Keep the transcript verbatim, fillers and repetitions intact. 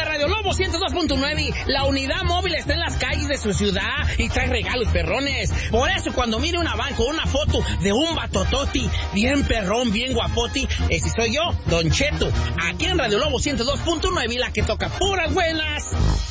la Radio Lobo ciento dos punto nueve. La unidad móvil está en las calles de su ciudad y trae regalos perrones. Por eso cuando mire una van con una foto de un batototi, bien perrón, bien guapoti, ese soy yo, Don Cheto, aquí en Radio Lobo ciento dos punto nueve, la que toca puras buenas.